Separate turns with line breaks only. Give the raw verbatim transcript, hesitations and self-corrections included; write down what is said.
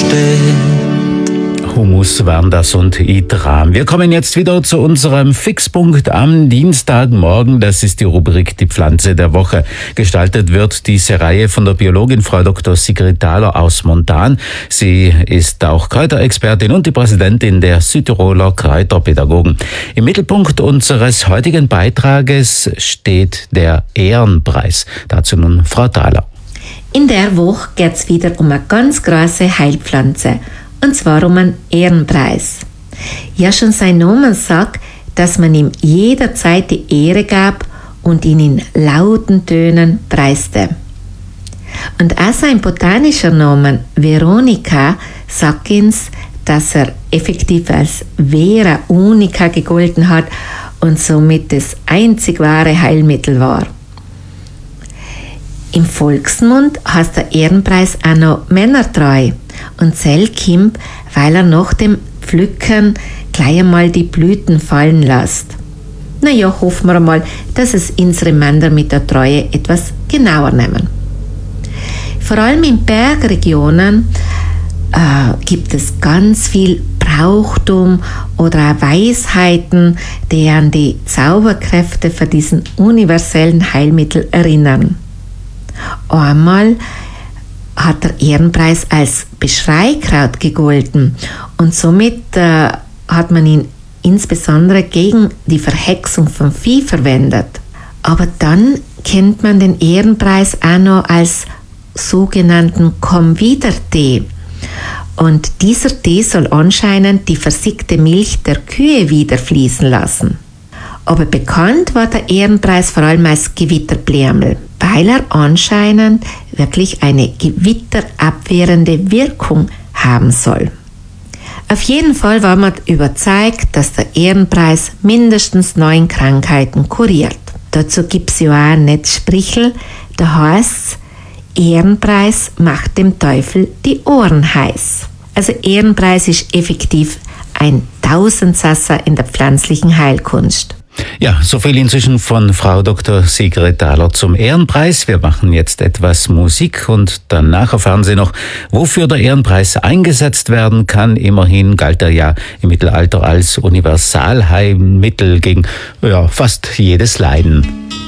Humus, Wanders und Idram. Wir kommen jetzt wieder zu unserem Fixpunkt am Dienstagmorgen. Das ist die Rubrik Die Pflanze der Woche. Gestaltet wird diese Reihe von der Biologin Frau Doktor Sigrid Thaler aus Montan. Sie ist auch Kräuterexpertin und die Präsidentin der Südtiroler Kräuterpädagogen. Im Mittelpunkt unseres heutigen Beitrages steht der Ehrenpreis. Dazu nun Frau Thaler.
In der Woche geht es wieder um eine ganz große Heilpflanze. Und zwar um einen Ehrenpreis. Ja, schon sein Name sagt, dass man ihm jederzeit die Ehre gab und ihn in lauten Tönen preiste. Und auch sein botanischer Name Veronica sagt uns, dass er effektiv als Vera Unica gegolten hat und somit das einzig wahre Heilmittel war. Im Volksmund heißt der Ehrenpreis auch noch Männertreu und zählt kommt, weil er nach dem Pflücken gleich einmal die Blüten fallen lässt. Naja, hoffen wir mal, dass es unsere Männer mit der Treue etwas genauer nehmen. Vor allem in Bergregionen äh, gibt es ganz viel Brauchtum oder auch Weisheiten, die an die Zauberkräfte für diesen universellen Heilmittel erinnern. Einmal hat der Ehrenpreis als Beschreikraut gegolten und somit äh, hat man ihn insbesondere gegen die Verhexung von Vieh verwendet. Aber dann kennt man den Ehrenpreis auch noch als sogenannten Komm-wieder-Tee. Und dieser Tee soll anscheinend die versickte Milch der Kühe wieder fließen lassen. Aber bekannt war der Ehrenpreis vor allem als Gewitterblärmel, weil er anscheinend wirklich eine gewitterabwehrende Wirkung haben soll. Auf jeden Fall war man überzeugt, dass der Ehrenpreis mindestens neun Krankheiten kuriert. Dazu gibt es ja auch ein nettes Sprichel, da heißt es, Ehrenpreis macht dem Teufel die Ohren heiß. Also Ehrenpreis ist effektiv ein Tausendsasser in der pflanzlichen Heilkunst.
Ja, so viel inzwischen von Frau Doktor Sigrid Thaler zum Ehrenpreis. Wir machen jetzt etwas Musik und danach erfahren Sie noch, wofür der Ehrenpreis eingesetzt werden kann. Immerhin galt er ja im Mittelalter als Universalheilmittel gegen ja, fast jedes Leiden.